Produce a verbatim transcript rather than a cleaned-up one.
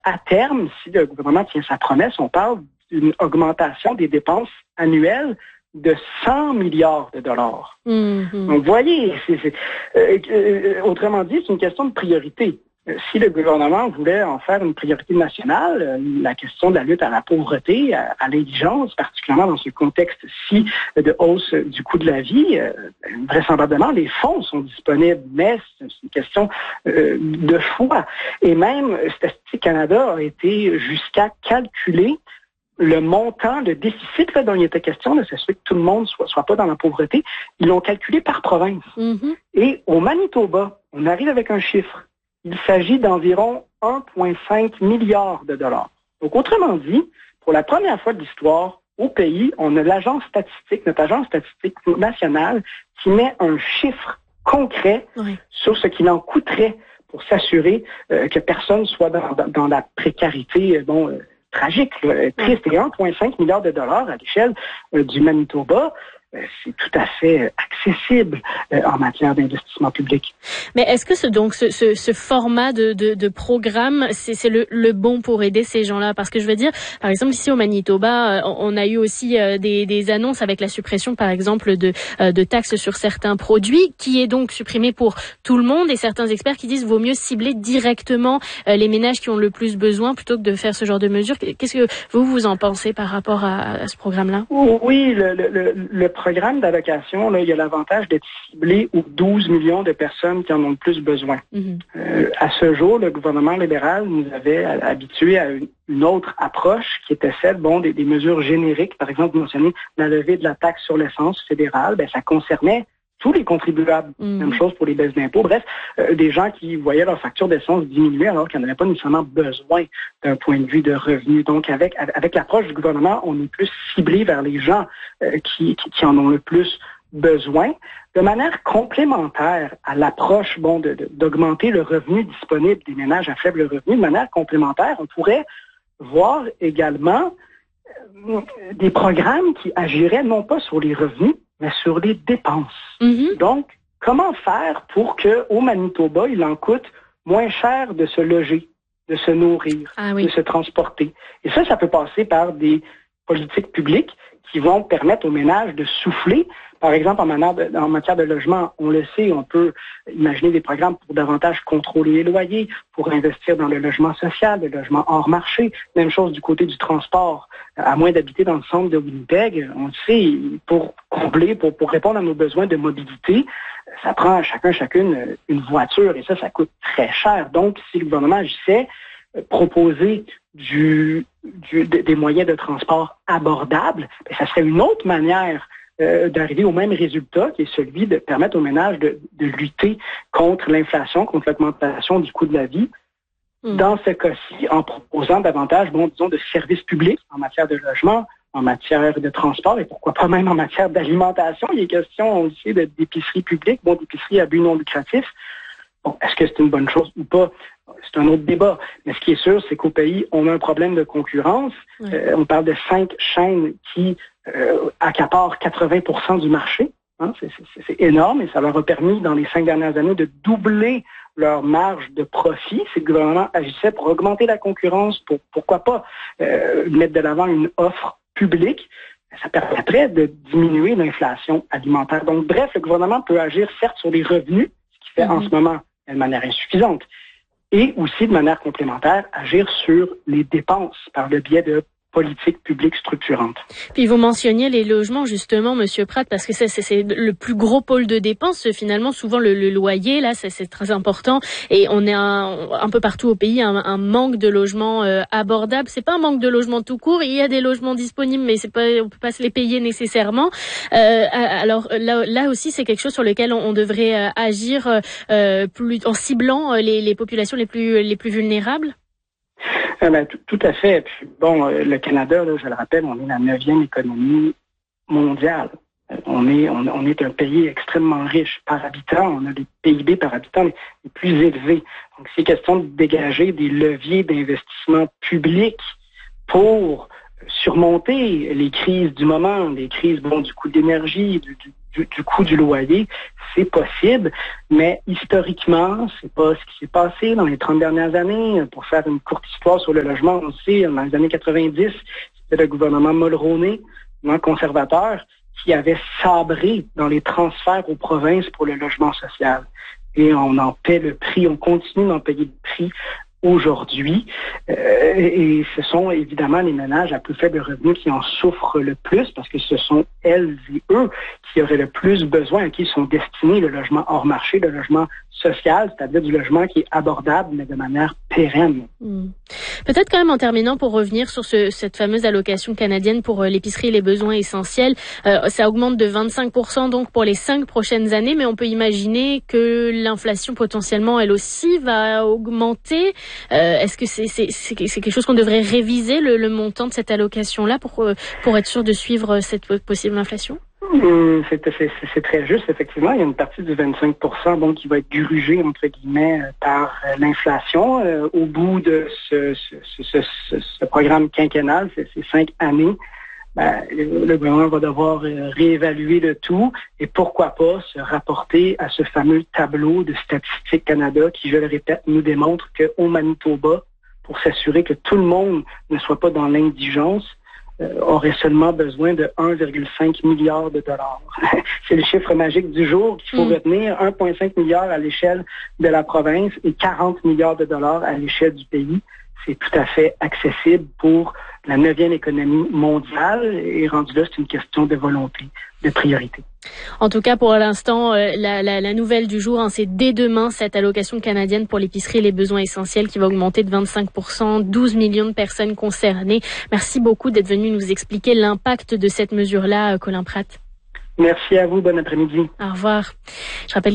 à terme, si le gouvernement tient sa promesse, on parle d'une augmentation des dépenses annuelles de cent milliards de dollars. Mm-hmm. Donc, vous voyez, c'est, c'est, euh, euh, autrement dit, c'est une question de priorité. Si le gouvernement voulait en faire une priorité nationale, la question de la lutte à la pauvreté, à, à l'indigence, particulièrement dans ce contexte-ci de hausse du coût de la vie, euh, vraisemblablement, les fonds sont disponibles, mais c'est une question euh, de choix. Et même, Statistique Canada a été jusqu'à calculer le montant, le déficit là, dont il était question, de s'assurer que tout le monde soit, soit pas dans la pauvreté, ils l'ont calculé par province. Mm-hmm. Et au Manitoba, on arrive avec un chiffre. Il s'agit d'environ un virgule cinq milliard de dollars. Donc, autrement dit, pour la première fois de l'histoire, au pays, on a l'agence statistique, notre agence statistique nationale, qui met un chiffre concret oui. sur ce qu'il en coûterait pour s'assurer euh, que personne soit dans, dans, dans la précarité, euh, bon, euh, tragique, là, triste. Et un virgule cinq milliard de dollars à l'échelle euh, du Manitoba, c'est tout à fait accessible euh, en matière d'investissement public. Mais est-ce que ce, donc ce, ce, ce format de, de, de programme, c'est, c'est le, le bon pour aider ces gens-là? Parce que je veux dire, par exemple, ici au Manitoba, on, on a eu aussi euh, des, des annonces avec la suppression, par exemple, de, euh, de taxes sur certains produits, qui est donc supprimée pour tout le monde. Et certains experts qui disent vaut mieux cibler directement euh, les ménages qui ont le plus besoin plutôt que de faire ce genre de mesures. Qu'est-ce que vous, vous en pensez par rapport à, à ce programme-là? Oui, le, le, le, le programme d'allocation, là, il y a l'avantage d'être ciblé aux douze millions de personnes qui en ont le plus besoin. Mm-hmm. Euh, à ce jour, le gouvernement libéral nous avait habitués à une, une autre approche qui était celle, bon, des, des mesures génériques. Par exemple, vous mentionnez la levée de la taxe sur l'essence fédérale, ben, ça concernait tous les contribuables. Mm. Même chose pour les baisses d'impôts. Bref, euh, des gens qui voyaient leur facture d'essence diminuer alors qu'ils n'en avaient pas nécessairement besoin d'un point de vue de revenus. Donc, avec avec l'approche du gouvernement, on est plus ciblé vers les gens euh, qui, qui, qui en ont le plus besoin, de manière complémentaire à l'approche bon de, de, d'augmenter le revenu disponible des ménages à faible revenu. De manière complémentaire, on pourrait voir également euh, des programmes qui agiraient non pas sur les revenus, mais sur les dépenses. Mm-hmm. Donc, comment faire pour qu'au Manitoba, il en coûte moins cher de se loger, de se nourrir, ah oui. de se transporter? Et ça, ça peut passer par des politiques publiques qui vont permettre aux ménages de souffler. Par exemple, en matière, de, en matière de logement, on le sait, on peut imaginer des programmes pour davantage contrôler les loyers, pour investir dans le logement social, le logement hors marché. Même chose du côté du transport. À moins d'habiter dans le centre de Winnipeg, on le sait, pour combler, pour, pour répondre à nos besoins de mobilité, ça prend à chacun, chacune une voiture et ça, ça coûte très cher. Donc, si le gouvernement agissait, proposer du, du, des moyens de transport abordables, bien, ça serait une autre manière euh, d'arriver au même résultat, qui est celui de permettre aux ménages de, de lutter contre l'inflation, contre l'augmentation du coût de la vie. Mmh. Dans ce cas-ci, en proposant davantage, bon, disons, de services publics en matière de logement, en matière de transport et pourquoi pas même en matière d'alimentation. Il est question, on le sait, de, d'épicerie publique, bon, d'épicerie à but non lucratif. Bon, est-ce que c'est une bonne chose ou pas? C'est un autre débat. Mais ce qui est sûr, c'est qu'au pays, on a un problème de concurrence. Oui. Euh, on parle de cinq chaînes qui euh, accaparent quatre-vingts pour cent du marché. Hein? C'est, c'est, c'est énorme et ça leur a permis, dans les cinq dernières années, de doubler leur marge de profit. Si le gouvernement agissait pour augmenter la concurrence, pour pourquoi pas euh, mettre de l'avant une offre publique, ça permettrait de diminuer l'inflation alimentaire. Donc, bref, le gouvernement peut agir, certes, sur les revenus, ce qui fait mm-hmm. en ce moment de manière insuffisante, et aussi de manière complémentaire, agir sur les dépenses par le biais de politique publique structurante. Puis vous mentionniez les logements justement, Monsieur Pratt, parce que c'est, c'est, c'est le plus gros pôle de dépenses. Finalement, souvent le, le loyer, là, c'est, c'est très important. Et on est un, un peu partout au pays un, un manque de logements euh, abordables. C'est pas un manque de logements tout court. Il y a des logements disponibles, mais c'est pas, on peut pas se les payer nécessairement. Euh, alors là, là aussi, c'est quelque chose sur lequel on, on devrait euh, agir euh, plus en ciblant les, les populations les plus les plus vulnérables. Eh bien, tout, tout à fait. Puis, bon, euh, le Canada, là, je le rappelle, on est la neuvième économie mondiale. Euh, on est on, on est un pays extrêmement riche par habitant. On a des P I B par habitant les, les plus élevés. Donc, c'est question de dégager des leviers d'investissement public pour surmonter les crises du moment, les crises bon du coût d'énergie, du, du, du, du coût du loyer, c'est possible, mais historiquement, c'est pas ce qui s'est passé dans les trente dernières années. Pour faire une courte histoire sur le logement, on sait, dans les années quatre-vingt-dix, c'était le gouvernement Mulroney, un conservateur, qui avait sabré dans les transferts aux provinces pour le logement social. Et on en paie le prix, on continue d'en payer le prix aujourd'hui. Euh, et ce sont évidemment les ménages à plus faible revenu qui en souffrent le plus parce que ce sont elles et eux qui auraient le plus besoin, à qui sont destinés le logement hors marché, le logement social, c'est-à-dire du logement qui est abordable mais de manière pérenne. Mmh. Peut-être quand même en terminant pour revenir sur ce, cette fameuse allocation canadienne pour euh, l'épicerie et les besoins essentiels, euh, ça augmente de vingt-cinq pour cent donc pour les cinq prochaines années, mais on peut imaginer que l'inflation potentiellement elle aussi va augmenter. Euh, est-ce que c'est, c'est, c'est, c'est quelque chose qu'on devrait réviser, le, le montant de cette allocation-là, pour, pour être sûr de suivre cette possible inflation? Mmh, c'est, c'est, c'est très juste, effectivement. Il y a une partie du vingt-cinq pour cent donc, qui va être grugée, entre guillemets, par euh, l'inflation. Euh, au bout de ce, ce, ce, ce, ce programme quinquennal, ces, ces cinq années, ben, le gouvernement va devoir euh, réévaluer le tout et pourquoi pas se rapporter à ce fameux tableau de Statistique Canada qui, je le répète, nous démontre qu'au Manitoba, pour s'assurer que tout le monde ne soit pas dans l'indigence, euh, aurait seulement besoin de un virgule cinq milliard de dollars. C'est le chiffre magique du jour qu'il faut mmh. retenir, un virgule cinq milliard à l'échelle de la province et quarante milliards de dollars à l'échelle du pays. C'est tout à fait accessible pour la neuvième économie mondiale et rendu là, c'est une question de volonté, de priorité. En tout cas, pour l'instant, euh, la, la, la nouvelle du jour, hein, c'est dès demain cette allocation canadienne pour l'épicerie et les besoins essentiels qui va augmenter de vingt-cinq pour cent, douze millions de personnes concernées. Merci beaucoup d'être venu nous expliquer l'impact de cette mesure-là, Colin Pratt. Merci à vous, bon après-midi. Au revoir. Je rappelle